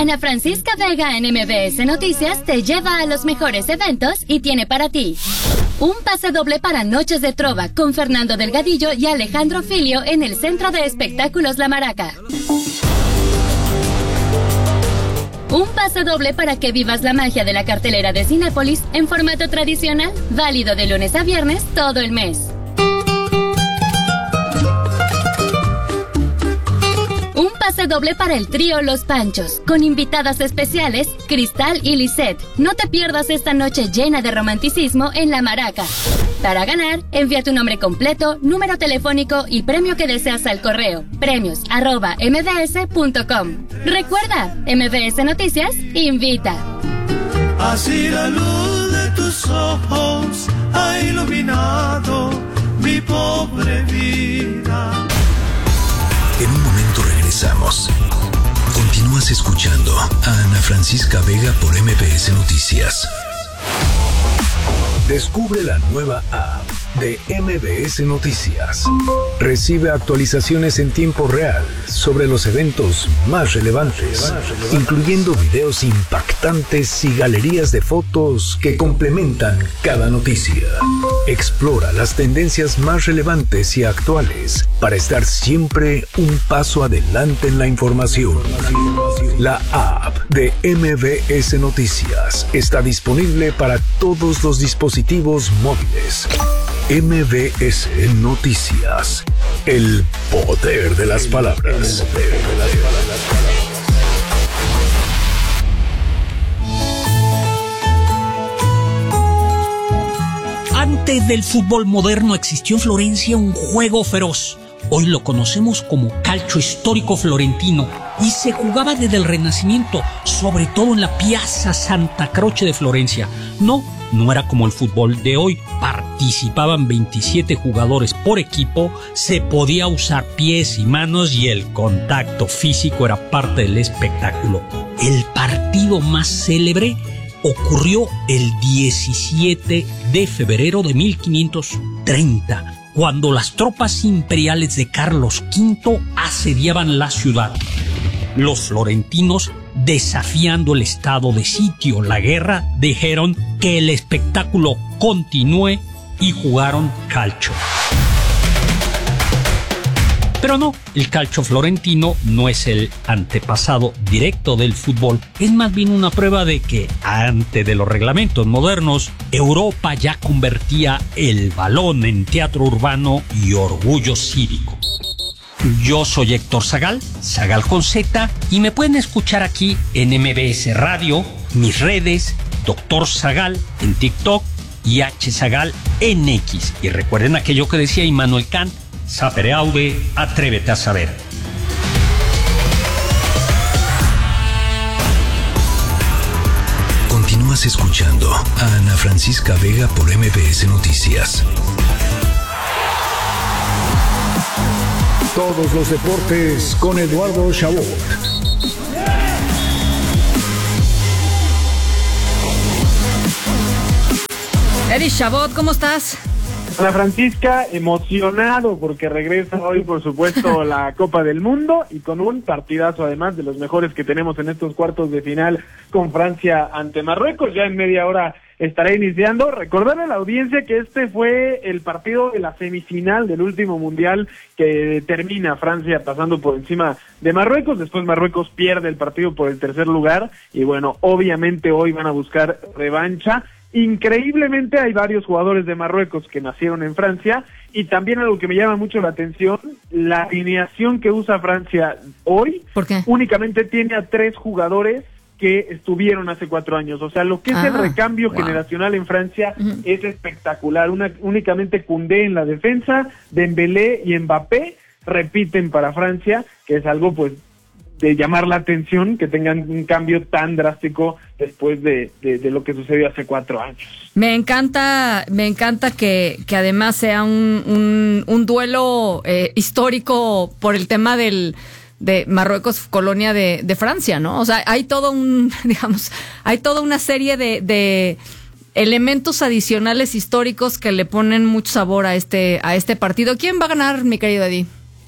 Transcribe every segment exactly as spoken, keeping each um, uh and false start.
Ana Francisca Vega en M B S Noticias te lleva a los mejores eventos y tiene para ti un pase doble para Noches de Trova con Fernando Delgadillo y Alejandro Filio en el Centro de Espectáculos La Maraca. Un pase doble para que vivas la magia de la cartelera de Cinépolis en formato tradicional, válido de lunes a viernes todo el mes. Un pase doble para el trío Los Panchos, con invitadas especiales, Cristal y Lisette. No te pierdas esta noche llena de romanticismo en La Maraca. Para ganar, envía tu nombre completo, número telefónico y premio que deseas al correo premios arroba mbs punto com. Recuerda, M B S Noticias invita. Así la luz de tus ojos ha iluminado mi pobre vida. En un momento regresamos. Continúas escuchando a Ana Francisca Vega por M B S Noticias. Descubre la nueva app de M B S Noticias. Recibe actualizaciones en tiempo real sobre los eventos más relevantes, incluyendo videos impactantes y galerías de fotos que complementan cada noticia. Explora las tendencias más relevantes y actuales para estar siempre un paso adelante en la información. La app de M B S Noticias está disponible para todos los dispositivos móviles. M B S Noticias. El poder de las palabras. El poder de las palabras. Antes del fútbol moderno existió en Florencia un juego feroz. Hoy lo conocemos como calcio histórico florentino y se jugaba desde el Renacimiento, sobre todo en la Piazza Santa Croce de Florencia. No, no era como el fútbol de hoy. Participaban veintisiete jugadores por equipo, se podía usar pies y manos y el contacto físico era parte del espectáculo. El partido más célebre ocurrió el diecisiete de febrero de mil quinientos treinta, cuando las tropas imperiales de Carlos quinto asediaban la ciudad. Los florentinos, desafiando el estado de sitio, la guerra, dijeron que el espectáculo continúe y jugaron calcio. Pero no, el calcio florentino no es el antepasado directo del fútbol, es más bien una prueba de que antes de los reglamentos modernos, Europa ya convertía el balón en teatro urbano y orgullo cívico. Yo soy Héctor Zagal, Zagal con Z, y me pueden escuchar aquí en M B S Radio, mis redes, Doctor Zagal en TikTok y H Zagal en X. Y recuerden aquello que decía Immanuel Kant: sapere aude, atrévete a saber. Continúas escuchando a Ana Francisca Vega por M B S Noticias. Todos los deportes con Eduardo Chabot. Eddie Chabot, ¿cómo estás? Ana Francisca, emocionado porque regresa hoy, por supuesto, la Copa del Mundo y con un partidazo, además de los mejores que tenemos en estos cuartos de final con Francia ante Marruecos. Ya en media hora estará iniciando. Recordarle a la audiencia que este fue el partido de la semifinal del último mundial que termina Francia pasando por encima de Marruecos. Después Marruecos pierde el partido por el tercer lugar y bueno, obviamente hoy van a buscar revancha. Increíblemente hay varios jugadores de Marruecos que nacieron en Francia y también algo que me llama mucho la atención, la alineación que usa Francia hoy. ¿Por qué? Únicamente tiene a tres jugadores que estuvieron hace cuatro años, o sea, lo que es ah, el recambio wow. generacional en Francia uh-huh. es espectacular. Una, únicamente Koundé en la defensa, Dembélé y Mbappé repiten para Francia, que es algo pues de llamar la atención que tengan un cambio tan drástico después de, de, de lo que sucedió hace cuatro años. Me encanta, me encanta que, que además sea un, un, un duelo eh, histórico por el tema del de Marruecos, colonia de, de Francia, ¿no? O sea, hay todo un, digamos, hay toda una serie de, de elementos adicionales históricos que le ponen mucho sabor a este, a este partido. ¿Quién va a ganar, mi querido Eddie?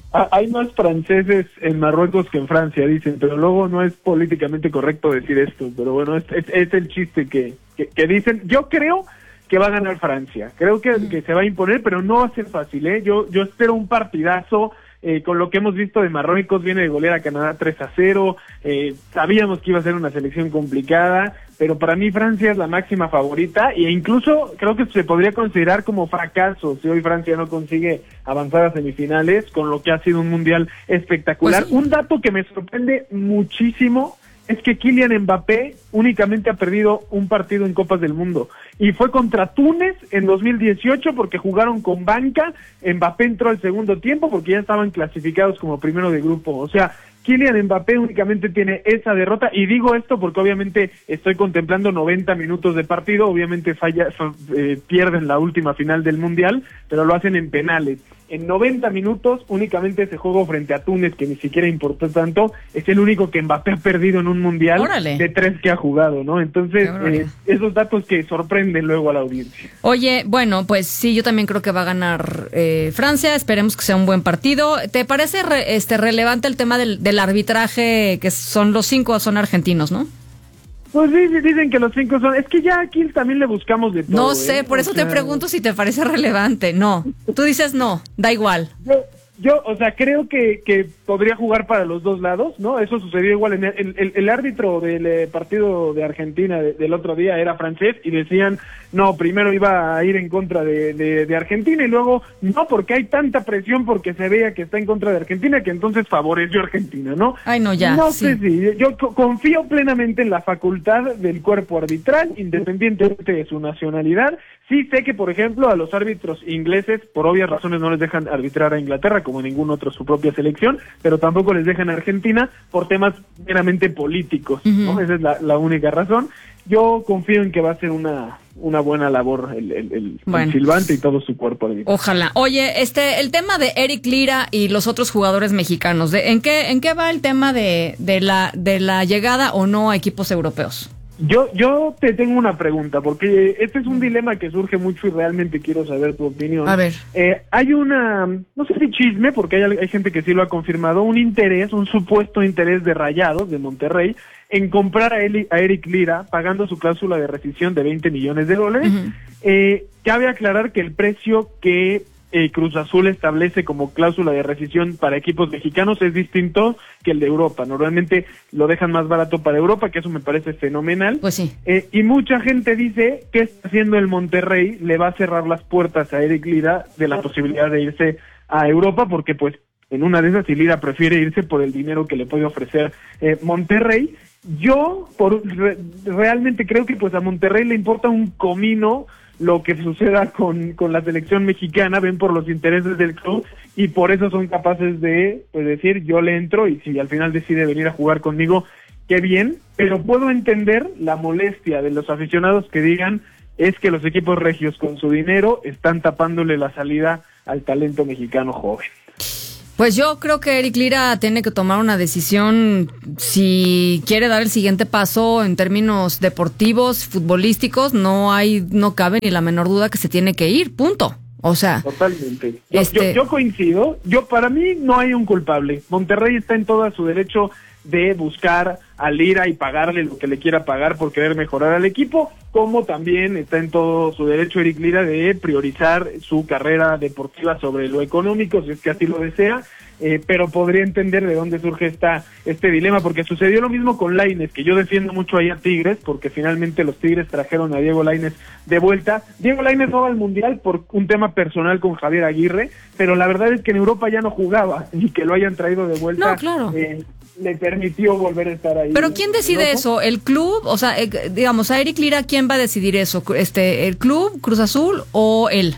Hay más franceses en Marruecos que en Francia, dicen, pero luego no es políticamente correcto decir esto, pero bueno, es, es, es el chiste que, que, que dicen. Yo creo que va a ganar Francia, creo que, que se va a imponer, pero no va a ser fácil, ¿eh? Yo, yo espero un partidazo. Eh, con lo que hemos visto de Marruecos, viene de golear a Canadá tres a cero, eh, sabíamos que iba a ser una selección complicada, pero para mí Francia es la máxima favorita, e incluso creo que se podría considerar como fracaso si hoy Francia no consigue avanzar a semifinales, con lo que ha sido un mundial espectacular. Pues sí. Un dato que me sorprende muchísimo es que Kylian Mbappé únicamente ha perdido un partido en Copas del Mundo, y fue contra Túnez en dos mil dieciocho porque jugaron con banca. Mbappé entró al segundo tiempo porque ya estaban clasificados como primero de grupo. O sea, Kylian Mbappé únicamente tiene esa derrota, y digo esto porque obviamente estoy contemplando noventa minutos de partido, obviamente falla, eh, pierden la última final del Mundial, pero lo hacen en penales. En noventa minutos, únicamente ese juego frente a Túnez, que ni siquiera importó tanto, es el único que Mbappé ha perdido en un Mundial. ¡Órale! De tres que ha jugado, ¿no? Entonces, eh, esos datos que sorprenden luego a la audiencia. Oye, bueno, pues sí, yo también creo que va a ganar eh, Francia, esperemos que sea un buen partido. ¿Te parece re, este relevante el tema del, del arbitraje, que son los cinco son argentinos, no? Pues sí, dicen que los cinco son... Es que ya aquí también le buscamos de todo. No sé, ¿eh? por eso o sea... te pregunto si te parece relevante. No, tú dices no, da igual. Yo, yo o sea, creo que, que podría jugar para los dos lados, ¿no? Eso sucedió igual. En el, el, el árbitro del eh, partido de Argentina de, del otro día era francés, y decían, no, primero iba a ir en contra de, de, de Argentina, y luego, no, porque hay tanta presión porque se vea que está en contra de Argentina, que entonces favoreció a Argentina, ¿no? Ay, no, ya. No sí. sé si, yo confío plenamente en la facultad del cuerpo arbitral, independientemente de su nacionalidad. Sí sé que, por ejemplo, a los árbitros ingleses, por obvias razones, no les dejan arbitrar a Inglaterra, como ningún otro su propia selección, pero tampoco les dejan a Argentina por temas meramente políticos, uh-huh. ¿no? Esa es la, la única razón. Yo confío en que va a ser una una buena labor el, el, el, bueno. el silbante y todo su cuerpo arbitral. Ojalá. Oye, este el tema de Eric Lira y los otros jugadores mexicanos, de, ¿en qué en qué va el tema de, de la de la llegada o no a equipos europeos? Yo yo te tengo una pregunta, porque este es un dilema que surge mucho y realmente quiero saber tu opinión. A ver. Eh, hay una, no sé si chisme, porque hay, hay gente que sí lo ha confirmado, un interés, un supuesto interés de Rayados, de Monterrey, en comprar a, Eli, a Eric Lira, pagando su cláusula de rescisión de veinte millones de dólares. Uh-huh. Eh, cabe aclarar que el precio que eh, Cruz Azul establece como cláusula de rescisión para equipos mexicanos es distinto que el de Europa. Normalmente lo dejan más barato para Europa, que eso me parece fenomenal. Pues sí. Eh, y mucha gente dice que está haciendo el Monterrey, le va a cerrar las puertas a Eric Lira de la posibilidad de irse a Europa, porque pues en una de esas, si Lira prefiere irse por el dinero que le puede ofrecer eh, Monterrey. Yo por re, realmente creo que pues a Monterrey le importa un comino lo que suceda con, con la selección mexicana, ven por los intereses del club, y por eso son capaces de pues, decir, yo le entro, y si al final decide venir a jugar conmigo, qué bien, pero puedo entender la molestia de los aficionados que digan, es que los equipos regios con su dinero están tapándole la salida al talento mexicano joven. Pues yo creo que Eric Lira tiene que tomar una decisión si quiere dar el siguiente paso en términos deportivos, futbolísticos. No hay, no cabe ni la menor duda que se tiene que ir, punto. O sea, totalmente. Yo, este... yo, yo coincido. Yo para mí no hay un culpable. Monterrey está en todo su derecho de buscar a Lira y pagarle lo que le quiera pagar por querer mejorar al equipo, como también está en todo su derecho Eric Lira de priorizar su carrera deportiva sobre lo económico, si es que así lo desea, eh, pero podría entender de dónde surge esta este dilema, porque sucedió lo mismo con Lainez, que yo defiendo mucho ahí a Tigres, porque finalmente los Tigres trajeron a Diego Lainez de vuelta. Diego Lainez no va al Mundial por un tema personal con Javier Aguirre, pero la verdad es que en Europa ya no jugaba, y que lo hayan traído de vuelta. No, claro. Eh, le permitió volver a estar ahí. Pero ¿quién decide ¿no? eso? ¿El club? O sea, eh, digamos, a Eric Lira, ¿quién va a decidir eso? Este, ¿el club, Cruz Azul o él?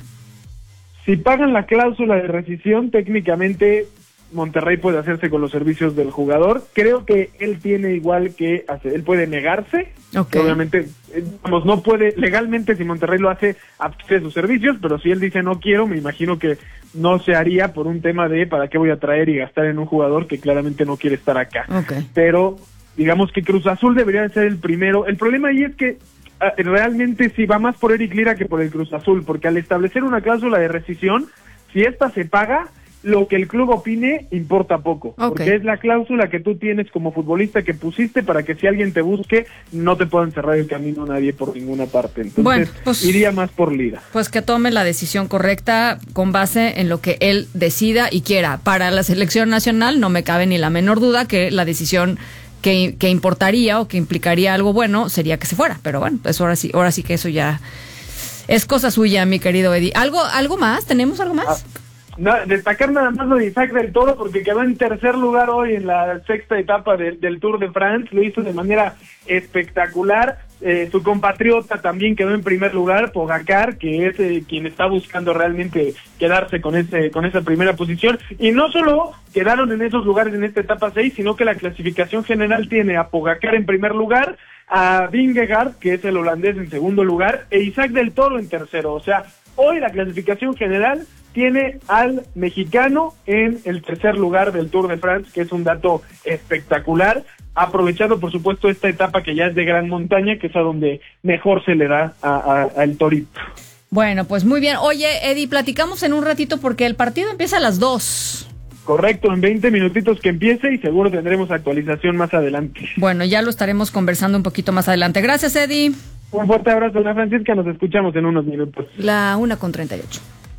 Si pagan la cláusula de rescisión, técnicamente Monterrey puede hacerse con los servicios del jugador. Creo que él tiene igual que hacer, él puede negarse. Okay. Obviamente, digamos, no puede, legalmente si Monterrey lo hace, absorbe sus servicios, pero si él dice no quiero, me imagino que no se haría por un tema de para qué voy a traer y gastar en un jugador que claramente no quiere estar acá. Okay. Pero digamos que Cruz Azul debería ser el primero. El problema ahí es que uh, realmente sí va más por Eric Lira que por el Cruz Azul, porque al establecer una cláusula de rescisión, si esta se paga, lo que el club opine importa poco, Okay. porque es la cláusula que tú tienes como futbolista que pusiste para que si alguien te busque, no te puedan cerrar el camino nadie por ninguna parte. Entonces, Bueno, pues, iría más por Lira. Pues que tome la decisión correcta con base en lo que él decida y quiera. Para la selección nacional no me cabe ni la menor duda que la decisión que, que importaría o que implicaría algo bueno sería que se fuera. Pero bueno, pues ahora sí, ahora sí que eso ya es cosa suya, mi querido Eddie. ¿Algo, algo más? ¿Tenemos algo más? Ah. No, destacar nada más lo de Isaac del Toro porque quedó en tercer lugar hoy en la sexta etapa de, del Tour de France, lo hizo de manera espectacular. Eh, su compatriota también quedó en primer lugar, Pogacar, que es eh, quien está buscando realmente quedarse con ese con esa primera posición. Y no solo quedaron en esos lugares en esta etapa seis, sino que la clasificación general tiene a Pogacar en primer lugar, a Vingegaard, que es el holandés, en segundo lugar, e Isaac del Toro en tercero. O sea, hoy la clasificación general tiene al mexicano en el tercer lugar del Tour de France, que es un dato espectacular, aprovechando por supuesto esta etapa que ya es de gran montaña, que es a donde mejor se le da al Torito. Bueno, pues muy bien. Oye, Eddie, platicamos en un ratito porque el partido empieza a las dos. Correcto, en veinte minutitos que empiece y seguro tendremos actualización más adelante. Bueno, ya lo estaremos conversando un poquito más adelante. Gracias, Eddie. Un fuerte abrazo, Ana Francisca, nos escuchamos en unos minutos. La una con treinta y ocho.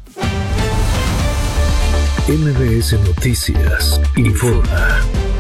M B S Noticias informa.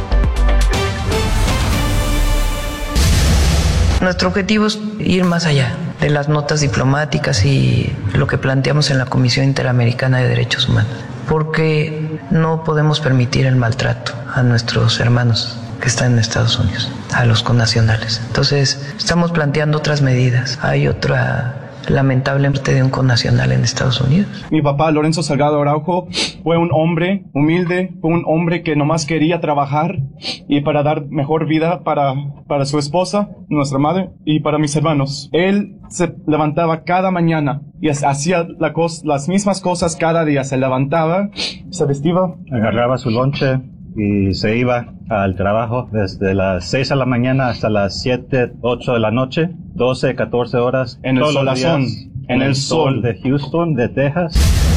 Nuestro objetivo es ir más allá de las notas diplomáticas y lo que planteamos en la Comisión Interamericana de Derechos Humanos, porque no podemos permitir el maltrato a nuestros hermanos que están en Estados Unidos, a los connacionales. Entonces, estamos planteando otras medidas. Hay otra lamentable muerte de un connacional en Estados Unidos. Mi papá, Lorenzo Salgado Araujo, fue un hombre humilde, fue un hombre que nomás quería trabajar y para dar mejor vida para, para su esposa, nuestra madre, y para mis hermanos. Él se levantaba cada mañana y hacía la cos, las mismas cosas cada día. Se levantaba, se vestía, agarraba su lonche y se iba al trabajo desde las seis de la mañana hasta las siete, ocho de la noche, doce, catorce horas en el solazón, en el sol de Houston, de Texas.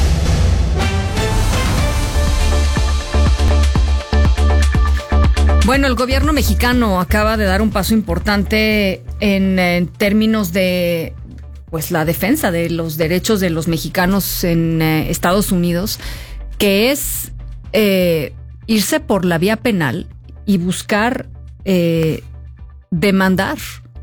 Bueno, el gobierno mexicano acaba de dar un paso importante en, en términos de pues la defensa de los derechos de los mexicanos en eh, Estados Unidos, que es eh, irse por la vía penal y buscar eh, demandar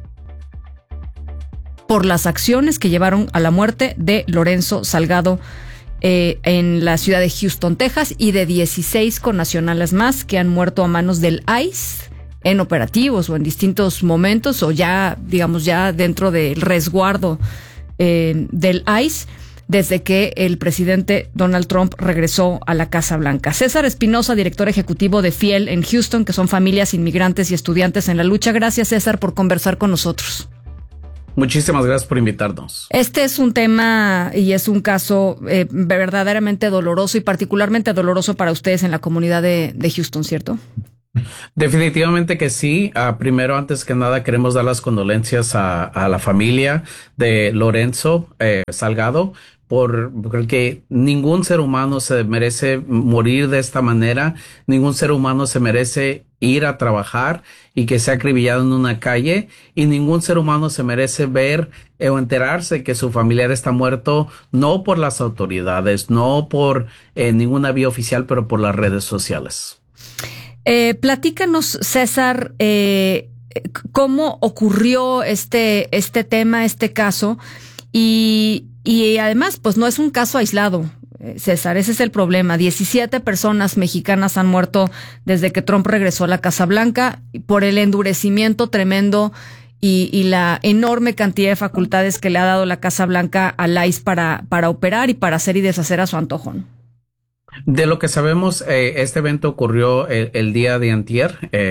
por las acciones que llevaron a la muerte de Lorenzo Salgado eh, en la ciudad de Houston, Texas, y de dieciséis connacionales más que han muerto a manos del I C E en operativos o en distintos momentos o ya, digamos, ya dentro del resguardo eh, del I C E desde que el presidente Donald Trump regresó a la Casa Blanca. César Espinosa, director ejecutivo de Fiel en Houston, que son familias, inmigrantes y estudiantes en la lucha. Gracias, César, por conversar con nosotros. Muchísimas gracias por invitarnos. Este es un tema y es un caso eh, verdaderamente doloroso y particularmente doloroso para ustedes en la comunidad de, de Houston, ¿cierto? Definitivamente que sí. Uh, primero, antes que nada, queremos dar las condolencias a, a la familia de Lorenzo eh, Salgado, por, porque ningún ser humano se merece morir de esta manera, ningún ser humano se merece ir a trabajar y que sea acribillado en una calle, y ningún ser humano se merece ver eh, o enterarse que su familiar está muerto, no por las autoridades, no por eh, ninguna vía oficial, pero por las redes sociales. Eh, platícanos, César, eh, cómo ocurrió este, este tema, este caso, y, y además, pues no es un caso aislado, eh, César, ese es el problema. diecisiete personas mexicanas han muerto desde que Trump regresó a la Casa Blanca por el endurecimiento tremendo y, y la enorme cantidad de facultades que le ha dado la Casa Blanca al I C E para, para operar y para hacer y deshacer a su antojo, ¿no? De lo que sabemos, eh, este evento ocurrió el, el día de antier. Eh,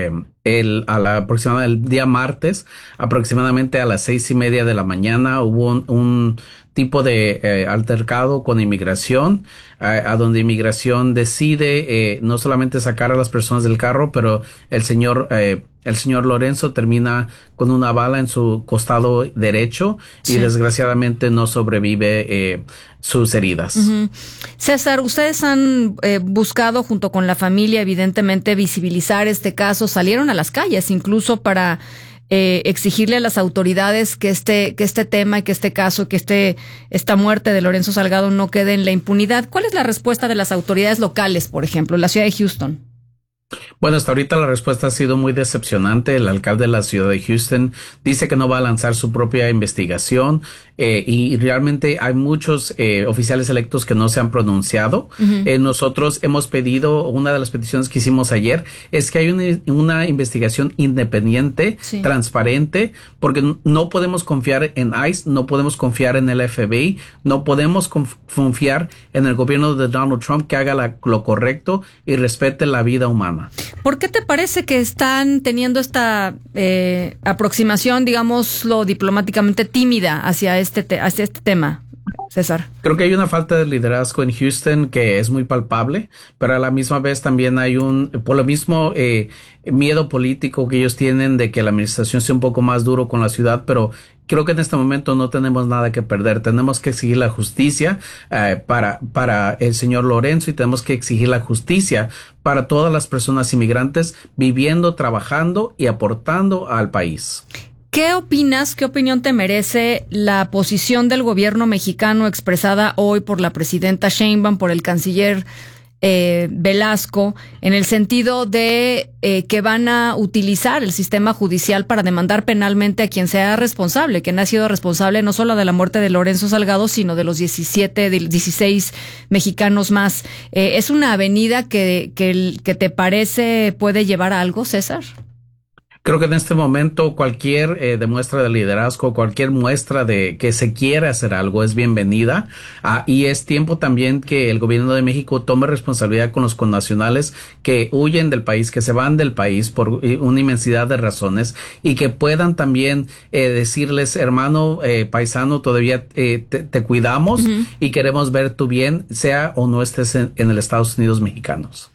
el, a la aproximada, el día martes, aproximadamente a las seis y media de la mañana, hubo un, un tipo de eh, altercado con inmigración, eh, a donde inmigración decide eh, no solamente sacar a las personas del carro, pero el señor eh, el señor Lorenzo termina con una bala en su costado derecho sí. y desgraciadamente no sobrevive eh, sus heridas. Uh-huh. César, ustedes han eh, buscado junto con la familia evidentemente visibilizar este caso, salieron a las calles incluso para eh, exigirle a las autoridades que este que este tema y que este caso, que este esta muerte de Lorenzo Salgado no quede en la impunidad. ¿Cuál es la respuesta de las autoridades locales, por ejemplo, en la ciudad de Houston? Bueno, hasta ahorita la respuesta ha sido muy decepcionante. El alcalde de la ciudad de Houston dice que no va a lanzar su propia investigación eh, y realmente hay muchos eh, oficiales electos que no se han pronunciado. Uh-huh. Eh, nosotros hemos pedido, una de las peticiones que hicimos ayer es que hay una, una investigación independiente, sí. transparente, porque no podemos confiar en ICE, no podemos confiar en el F B I, no podemos confiar en el gobierno de Donald Trump que haga la, lo correcto y respete la vida humana. ¿Por qué te parece que están teniendo esta eh, aproximación, digámoslo diplomáticamente, tímida hacia este, te- hacia este tema, César? Creo que hay una falta de liderazgo en Houston que es muy palpable, pero a la misma vez también hay un, por lo mismo, eh, miedo político que ellos tienen de que la administración sea un poco más duro con la ciudad, pero creo que en este momento no tenemos nada que perder. Tenemos que exigir la justicia eh, para, para el señor Lorenzo y tenemos que exigir la justicia para todas las personas inmigrantes viviendo, trabajando y aportando al país. ¿Qué opinas, qué opinión te merece la posición del gobierno mexicano expresada hoy por la presidenta Sheinbaum, por el canciller eh, Velasco, en el sentido de eh, que van a utilizar el sistema judicial para demandar penalmente a quien sea responsable, quien ha sido responsable no solo de la muerte de Lorenzo Salgado, sino de los diecisiete, de dieciséis mexicanos más? Eh, ¿Es una avenida que, que, que te parece puede llevar a algo, César? Creo que en este momento cualquier eh, demuestra de liderazgo, cualquier muestra de que se quiere hacer algo es bienvenida. Ah, y es tiempo también que el gobierno de México tome responsabilidad con los connacionales que huyen del país, que se van del país por una inmensidad de razones y que puedan también eh, decirles, hermano, eh, paisano, todavía eh, te, te cuidamos uh-huh. y queremos ver tu bien, sea o no estés en, en el Estados Unidos mexicanos.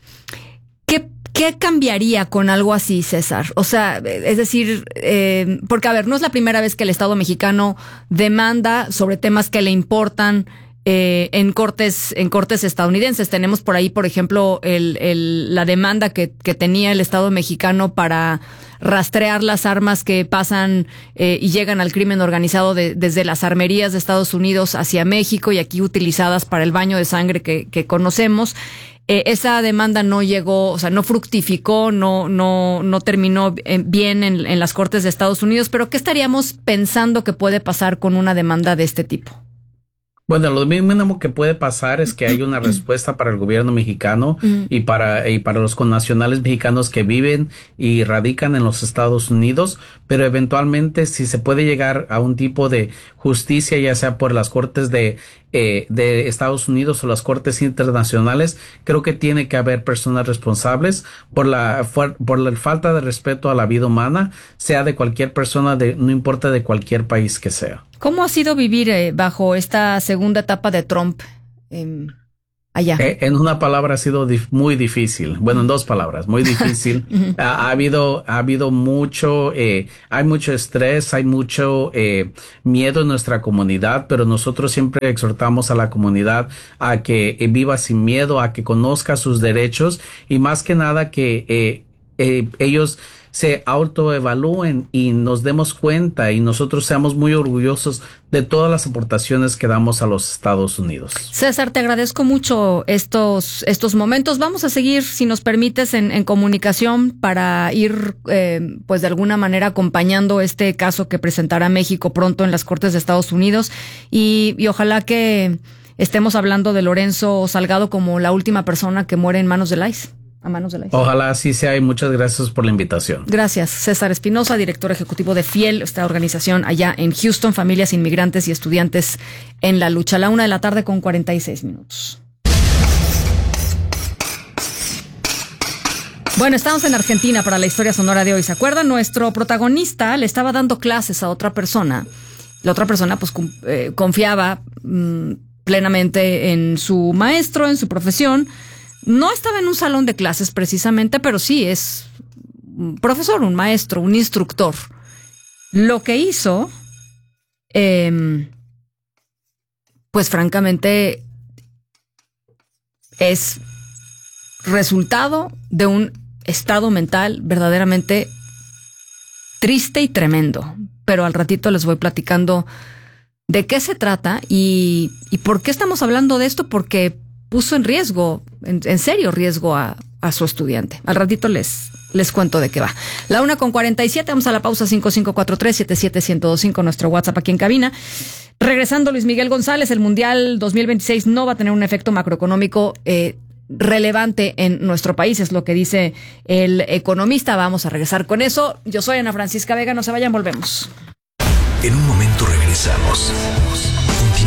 ¿Qué ¿Qué cambiaría con algo así, César? O sea, es decir, eh, porque a ver, no es la primera vez que el Estado mexicano demanda sobre temas que le importan eh, en cortes en cortes estadounidenses. Tenemos por ahí, por ejemplo, el, el, la demanda que, que tenía el Estado mexicano para rastrear las armas que pasan eh, y llegan al crimen organizado de, desde las armerías de Estados Unidos hacia México y aquí utilizadas para el baño de sangre que, que conocemos. Eh, esa demanda no llegó, o sea, no fructificó, no, no, no terminó bien en, en las Cortes de Estados Unidos, pero ¿qué estaríamos pensando que puede pasar con una demanda de este tipo? Bueno, lo mínimo que puede pasar es que haya una respuesta para el gobierno mexicano uh-huh. y para y para los connacionales mexicanos que viven y radican en los Estados Unidos, pero eventualmente si se puede llegar a un tipo de justicia, ya sea por las cortes de eh, de Estados Unidos o las cortes internacionales, creo que tiene que haber personas responsables por la por la falta de respeto a la vida humana, sea de cualquier persona, de no importa de cualquier país que sea. ¿Cómo ha sido vivir eh, bajo esta segunda etapa de Trump eh, allá? Eh, en una palabra ha sido dif- muy difícil. Bueno, en dos palabras, muy difícil. ha, ha habido, ha habido mucho, eh, hay mucho estrés, hay mucho eh, miedo en nuestra comunidad, pero nosotros siempre exhortamos a la comunidad a que eh, viva sin miedo, a que conozca sus derechos y más que nada que eh, eh, ellos se autoevalúen y nos demos cuenta y nosotros seamos muy orgullosos de todas las aportaciones que damos a los Estados Unidos. César, te agradezco mucho estos estos momentos. Vamos a seguir, si nos permites, en, en comunicación para ir, eh, pues de alguna manera acompañando este caso que presentará México pronto en las Cortes de Estados Unidos y, y ojalá que estemos hablando de Lorenzo Salgado como la última persona que muere en manos del ICE. A manos de la Ojalá así sea y muchas gracias por la invitación. Gracias. César Espinosa, director ejecutivo de FIEL, esta organización allá en Houston, familias, inmigrantes y estudiantes en la lucha. A la una de la tarde con cuarenta y seis minutos. Bueno, estamos en Argentina para la historia sonora de hoy. ¿Se acuerdan? Nuestro protagonista le estaba dando clases a otra persona. La otra persona pues eh, confiaba mmm, plenamente en su maestro, en su profesión. No estaba en un salón de clases precisamente, pero sí es un profesor, un maestro, un instructor. Lo que hizo, eh, pues francamente, es resultado de un estado mental verdaderamente triste y tremendo. Pero al ratito les voy platicando de qué se trata y, y por qué estamos hablando de esto, porque puso en riesgo, en, en serio riesgo a, a su estudiante. Al ratito les, les cuento de qué va. La una con cuarenta y siete, vamos a la pausa. Cinco cinco cuatro tres siete siete uno cero dos cinco, nuestro WhatsApp aquí en cabina. Regresando, Luis Miguel González, el Mundial dos mil veintiséis no va a tener un efecto macroeconómico eh, relevante en nuestro país, es lo que dice el economista. Vamos a regresar con eso. Yo soy Ana Francisca Vega, no se vayan, volvemos. En un momento regresamos.